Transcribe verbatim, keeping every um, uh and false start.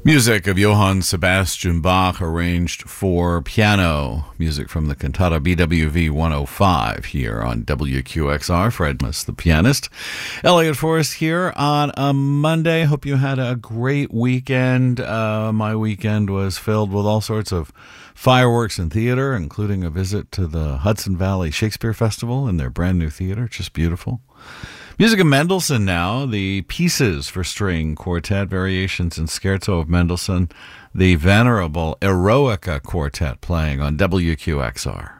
Music of Johann Sebastian Bach, arranged for piano. Music from the cantata B W V one oh five here on W Q X R. Fred Mus, the pianist. Elliot Forrest here on a Monday. Hope you had a great weekend. Uh, my weekend was filled with all sorts of fireworks and theater, including a visit to the Hudson Valley Shakespeare Festival in their brand new theater. Just beautiful. Music of Mendelssohn now, the Pieces for String Quartet, Variations and Scherzo of Mendelssohn, the venerable Eroica Quartet playing on W Q X R.